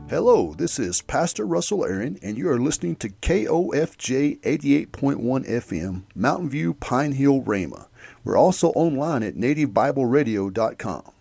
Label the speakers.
Speaker 1: Hello, this is Pastor Russell Aaron, and you are listening to KOFJ 88.1 FM, Mountain View, Pine Hill, Rhema. We're also online at nativebibleradio.com.